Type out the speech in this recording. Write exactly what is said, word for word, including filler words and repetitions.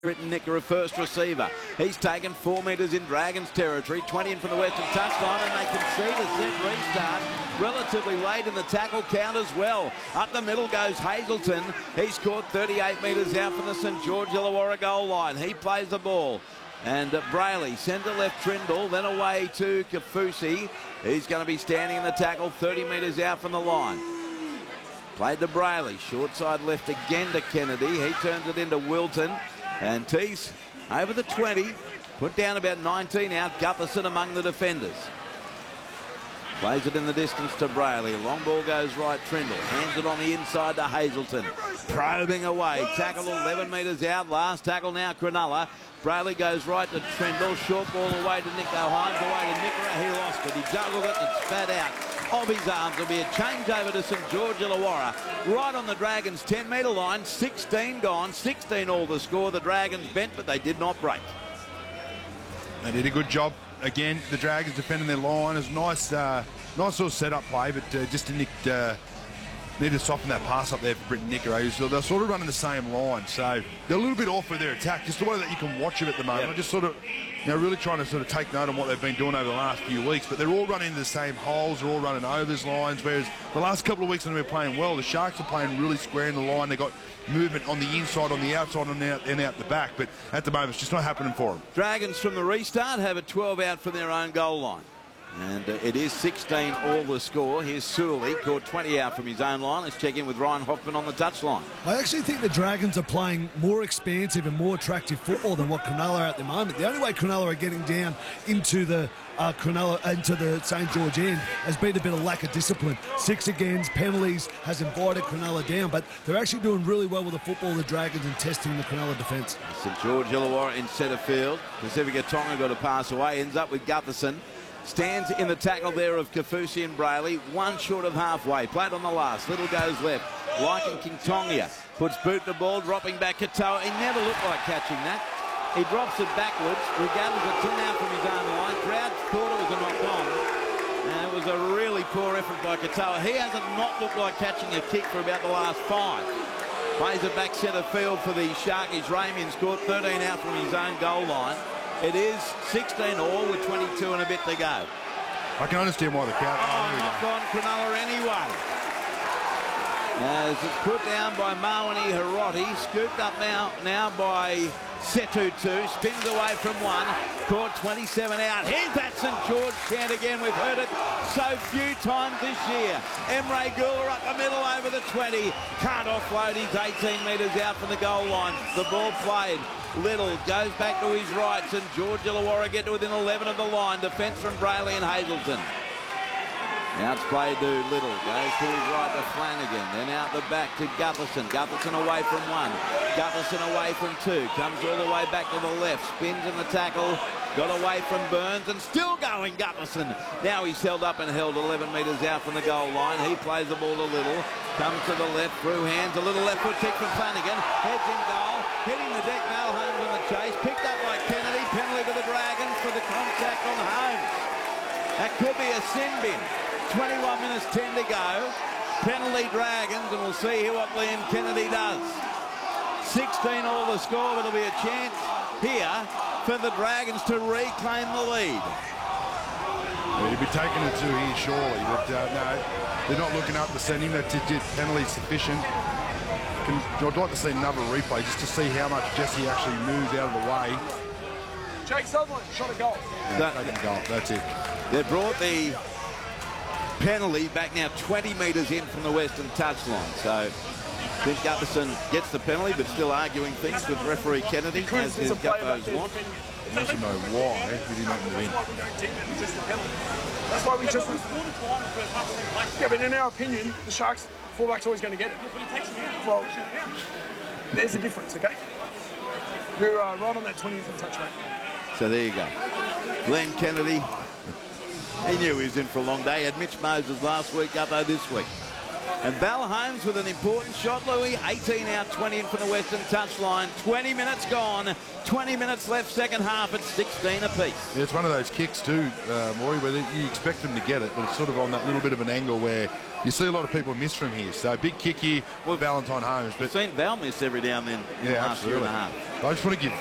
Britton Nicker, a first receiver. He's taken four metres in Dragons territory, twenty in from the western touchline, and they can see the set restart relatively late in the tackle count as well. Up the middle goes Hazelton. He's caught thirty-eight metres out from the St George Illawarra goal line. He plays the ball. And uh, Brayley, centre left Trindle, then away to Kafusi. He's going to be standing in the tackle thirty metres out from the line. Played to Brayley, short side left again to Kennedy. He turns it into Wilton. And Tees over the twenty, put down about nineteen out. Gutherson among the defenders. Plays it in the distance to Brayley. Long ball goes right, Trindle. Hands it on the inside to Hazelton. Probing away. Tackle eleven metres out. Last tackle now, Cronulla. Brayley goes right to Trindle. Short ball away to Nico Hines. Away to Nickera. He lost it. He juggled it and it's spat out of his arms. There'll be a change over to St George Illawarra. Right on the Dragons' ten metre line. sixteen gone. sixteen all the score. The Dragons bent, but they did not break. They did a good job. Again, the Dragons defending their line. It was a nice, uh, nice sort of set-up play, but uh, just Nick uh, needed to soften that pass up there for Britton Nicker. So they're sort of running the same line, so they're a little bit off with their attack. Just the way that you can watch it at the moment. Yep. I'm just sort of, you know, really trying to sort of take note on what they've been doing over the last few weeks. But they're all running into the same holes. They're all running overs lines. Whereas the last couple of weeks when they've been playing well, the Sharks are playing really square in the line. They got movement on the inside, on the outside, and out, and out the back. But at the moment, it's just not happening for them. Dragons from the restart have a twelve out from their own goal line. And uh, it is sixteen all the score. Here's Sully, caught twenty out from his own line. Let's check in with Ryan Hoffman on the touchline. I actually think the Dragons are playing more expansive and more attractive football than what Cronulla are at the moment. The only way Cronulla are getting down into the uh, Cronulla, into the St George end has been a bit of lack of discipline. Six against, penalties has invited Cronulla down, but they're actually doing really well with the football, the Dragons, and testing the Cronulla defence. St George Illawarra in centre field. Pacifica Tonga got a pass away, ends up with Gutherson. Stands in the tackle there of Kafusi and Brayley. One short of halfway. Played on the last. Little goes left. Lycan King-Tongia puts boot the ball, dropping back Katoa. He never looked like catching that. He drops it backwards. Regardless of ten out from his own line. Crowd thought it was a knock-on. And it was a really poor effort by Katoa. He hasn't not looked like catching a kick for about the last five. Plays it back centre field for the Sharkies. Ramian scored thirteen out from his own goal line. It is sixteen all with twenty-two and a bit to go. I can understand why the crowd... Oh, knock on Cronulla anyway. As it's put down by Mawani Hiroti, scooped up now, now by Setutu, spins away from one, caught twenty-seven out. Here's that St George chant again. We've heard it so few times this year. Emre Guler up the middle over the twenty. Can't offload. He's eighteen metres out from the goal line. The ball played. Little goes back to his right. St George Illawarra get to within eleven of the line. Defence from Brayley and Hazelton. Now it's played to Little. Goes to his right to Flanagan. Then out the back to Gutherson. Gutherson away from one. Gutherson away from two. Comes all the way back to the left. Spins in the tackle. Got away from Burns and still going Gutherson. Now he's held up and held eleven metres out from the goal line. He plays the ball to Little. Comes to the left. Through hands. A little left foot kick from Flanagan. Heads in goal. Hitting the deck. Mal Holmes on the chase. Picked up by Kennedy. Penalty to the Dragons for the contact on Holmes. That could be a sin bin. twenty-one minutes, ten to go. Penalty Dragons, and we'll see what Liam Kennedy does. sixteen all the score, but it'll be a chance here for the Dragons to reclaim the lead. Well, he'd be taking it to here surely, but uh, no, they're not looking up to send him. That penalty sufficient. Can, I'd like to see another replay just to see how much Jesse actually moved out of the way. Jake Sutherland shot a goal. Yeah, taking a goal. That's it. They brought the penalty back now twenty metres in from the western touchline. So Clint Gutherson gets the penalty, but still arguing things with referee Kennedy, as his Guppos want. He doesn't know why he did not win. That's why we just... Yeah, but in our opinion, the Sharks fullback's always going to get it. Well, there's a difference, okay? We're uh, right on that twentieth and touch rate. So there you go. Glenn Kennedy, he knew he was in for a long day. Had Mitch Moses last week, Gutho this week. And Val Holmes with an important shot, Louis. eighteen out, twenty in from the western touchline. twenty minutes gone. twenty minutes left, second half at sixteen apiece. Yeah, it's one of those kicks too, uh, Maury, where you expect them to get it, but it's sort of on that little bit of an angle where you see a lot of people miss from here. So big kick here, well, Valentine Holmes. But we've seen Val miss every now and then in yeah, the last year and absolutely. a half. I just want to give